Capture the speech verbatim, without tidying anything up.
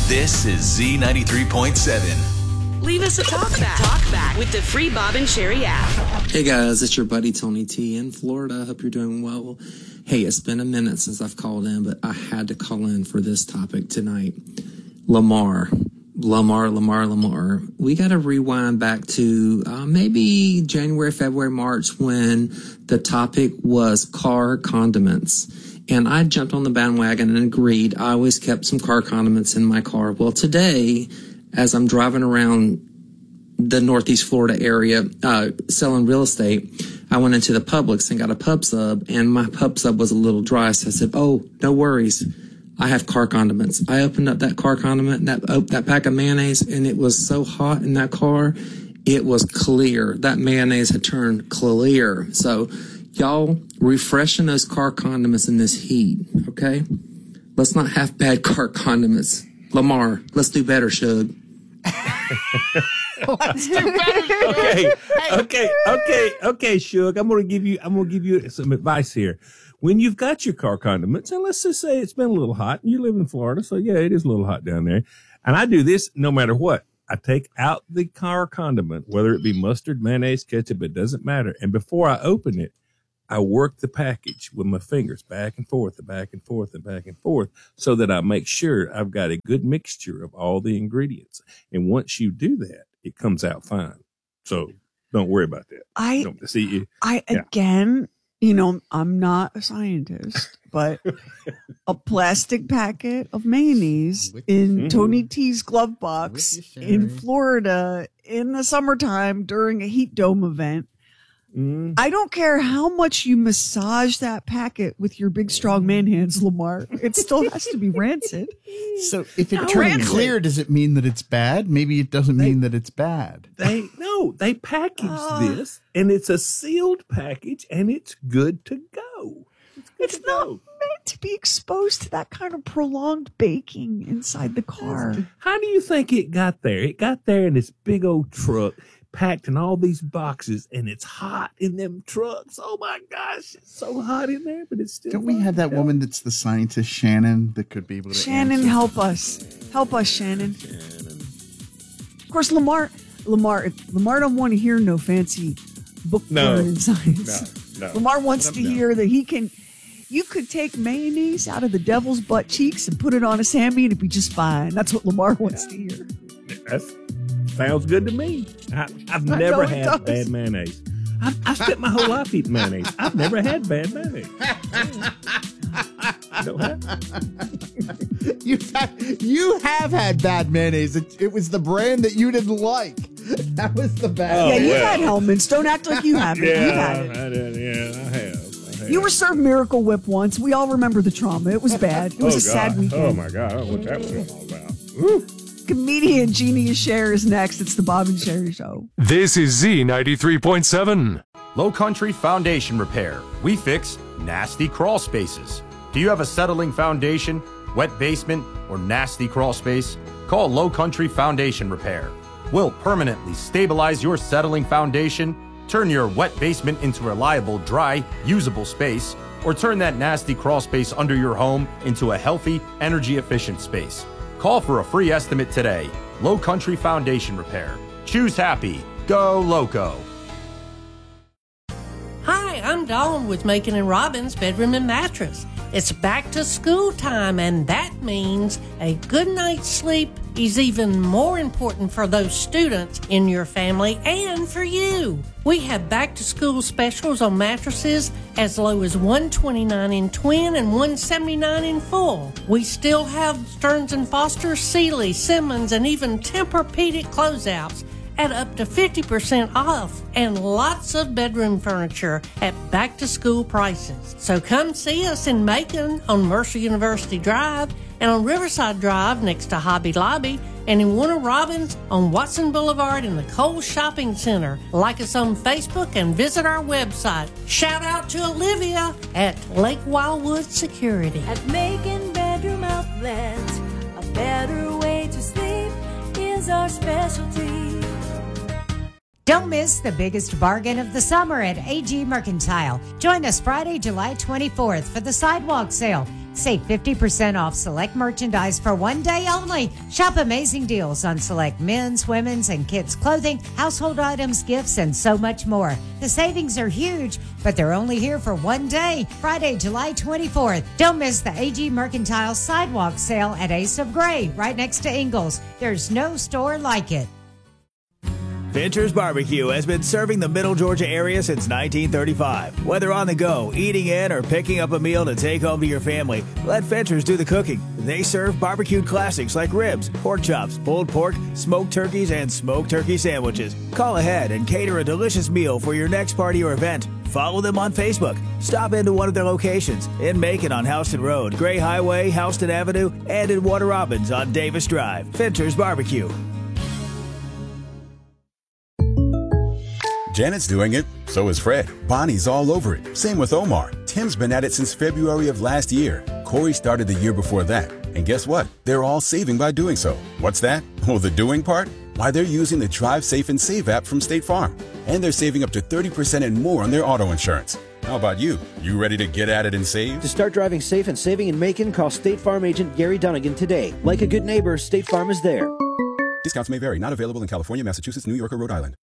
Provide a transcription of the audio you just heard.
This is Z ninety-three point seven. Leave us a talk back. Talk back with the free Bob and Sherry app. Hey guys, it's your buddy Tony T in Florida. I hope you're doing well. Hey, it's been a minute since I've called in, but I had to call in for this topic tonight. Lamar. Lamar, Lamar, Lamar. We got to rewind back to uh, maybe January, February, March when the topic was car condiments. And I jumped on the bandwagon and agreed. I always kept some car condiments in my car. Well, today, as I'm driving around the Northeast Florida area uh, selling real estate, I went into the Publix and got a pub sub, and my pub sub was a little dry. So I said, oh, no worries. I have car condiments. I opened up that car condiment, that oh, that pack of mayonnaise, and it was so hot in that car, it was clear. That mayonnaise had turned clear. So y'all refreshing those car condiments in this heat, okay? Let's not have bad car condiments. Lamar, let's do better, Shug. Let's do better, Shug. Okay, okay, okay, okay, Shug. I'm gonna give you. I'm gonna give you some advice here. When you've got your car condiments, and let's just say it's been a little hot, and you live in Florida, so yeah, it is a little hot down there. And I do this no matter what. I take out the car condiment, whether it be mustard, mayonnaise, ketchup, it doesn't matter. And before I open it, I work the package with my fingers back and forth and back and forth and back and forth so that I make sure I've got a good mixture of all the ingredients. And once you do that, it comes out fine. So don't worry about that. I, don't see you. I, yeah. again, you know, I'm not a scientist, but a plastic packet of mayonnaise in mm-hmm. Tony T's glove box in Florida in the summertime during a heat dome event. Mm. I don't care how much you massage that packet with your big, strong man hands, Lamar. It still has to be rancid. So if it no, turns rancid. clear, does it mean that it's bad? Maybe it doesn't they, mean that it's bad. They No, they packaged uh, this, and it's a sealed package, and it's good to go. It's, good it's to not go. meant to be exposed to that kind of prolonged baking inside the car. How do you think it got there? It got there in this big old truck, packed in all these boxes, and it's hot in them trucks. Oh my gosh, it's so hot in there, but it's still Don't we have that woman that's the scientist, Shannon, that could be able to Shannon, answer? help us. Help us, Shannon. Shannon. Of course, Lamar, Lamar, Lamar don't want to hear no fancy book no. learning science. No, no. Lamar wants to no. hear that he can, you could take mayonnaise out of the devil's butt cheeks and put it on a Sammy and it'd be just fine. That's what Lamar wants to hear. That's Sounds good to me. I, I've I never had does. bad mayonnaise. I've, I've spent my whole life eating mayonnaise. I've never had bad mayonnaise. You, You've had, you have had bad mayonnaise. It, it was the brand that you didn't like. That was the bad. Oh, yeah, mayonnaise. You've had Hellman's. Don't act like you haven't. Yeah, You've had it. I did. Yeah, I have. I have. You were served Miracle Whip once. We all remember the trauma. It was bad. It was oh, a sad God. weekend. Oh, my God. I don't know what that was all about. Woo. Comedian Genius Cher is next. It's the Bob and Sherry Show. This is Z ninety-three point seven. Low Country Foundation Repair. We fix nasty crawl spaces. Do you have a settling foundation, wet basement, or nasty crawl space? Call Low Country Foundation Repair. We'll permanently stabilize your settling foundation, turn your wet basement into a reliable, dry, usable space, or turn that nasty crawl space under your home into a healthy, energy-efficient space. Call for a free estimate today. Low Country Foundation Repair. Choose happy. Go Loco. Hi, I'm Dawn with Macon and Robbins Bedroom and Mattress. It's back to school time, and that means a good night's sleep is even more important for those students in your family and for you. We have back to school specials on mattresses as low as one hundred twenty-nine dollars in twin and one hundred seventy-nine dollars in full. We still have Stearns and Foster, Sealy, Simmons, and even Tempur-Pedic closeouts at up to fifty percent off, and lots of bedroom furniture at back-to-school prices. So come see us in Macon on Mercer University Drive and on Riverside Drive next to Hobby Lobby, and in Warner Robins on Watson Boulevard in the Kohl's Shopping Center. Like us on Facebook and visit our website. Shout out to Olivia at Lake Wildwood Security. At Macon Bedroom Outlet, a better way to sleep is our specialty. Don't miss the biggest bargain of the summer at A G Mercantile. Join us Friday, July twenty-fourth for the sidewalk sale. Save fifty percent off select merchandise for one day only. Shop amazing deals on select men's, women's, and kids' clothing, household items, gifts, and so much more. The savings are huge, but they're only here for one day, Friday, July twenty-fourth. Don't miss the A G Mercantile Sidewalk Sale at Ace of Gray, right next to Ingles. There's no store like it. Fincher's Barbecue has been serving the Middle Georgia area since nineteen thirty-five. Whether on the go, eating in, or picking up a meal to take home to your family, let Fincher's do the cooking. They serve barbecued classics like ribs, pork chops, pulled pork, smoked turkeys, and smoked turkey sandwiches. Call ahead and cater a delicious meal for your next party or event. Follow them on Facebook. Stop into one of their locations in Macon on Houston Road, Gray Highway, Houston Avenue, and in Warner Robins on Davis Drive. Fincher's Barbecue. Janet's doing it, so is Fred. Bonnie's all over it. Same with Omar. Tim's been at it since February of last year. Corey started the year before that. And guess what? They're all saving by doing so. What's that? Oh, the doing part? Why, they're using the Drive Safe and Save app from State Farm. And they're saving up to thirty percent and more on their auto insurance. How about you? You ready to get at it and save? To start driving safe and saving in Macon, call State Farm agent Gary Dunnigan today. Like a good neighbor, State Farm is there. Discounts may vary. Not available in California, Massachusetts, New York, or Rhode Island.